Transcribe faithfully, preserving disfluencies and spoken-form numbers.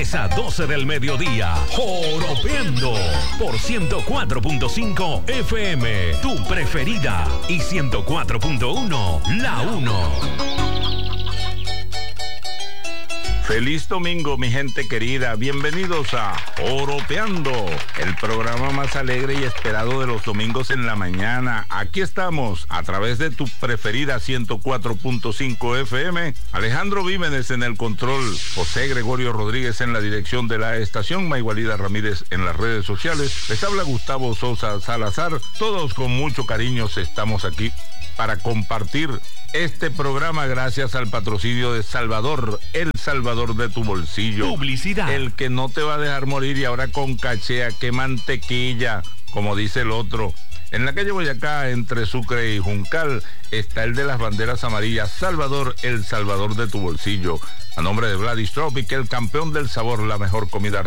diez a doce del mediodía, Joropeando por ciento cuatro punto cinco F M, tu preferida, y ciento cuatro punto uno, la uno. Feliz domingo, mi gente querida. Bienvenidos a Joropeando, el programa más alegre y esperado de los domingos en la mañana. Aquí estamos, a través de tu preferida ciento cuatro punto cinco F M. Alejandro Vímenes en el control, José Gregorio Rodríguez en la dirección de la estación, Maigualida Ramírez en las redes sociales. Les habla Gustavo Sosa Salazar. Todos con mucho cariño estamos aquí para compartir este programa gracias al patrocinio de Salvador, el Salvador de tu bolsillo. Publicidad. El que no te va a dejar morir, y ahora con cachea, qué mantequilla, como dice el otro. En la calle Boyacá, entre Sucre y Juncal, está el de las banderas amarillas, Salvador, el Salvador de tu bolsillo. A nombre de Vladis Tropic, el campeón del sabor, la mejor comida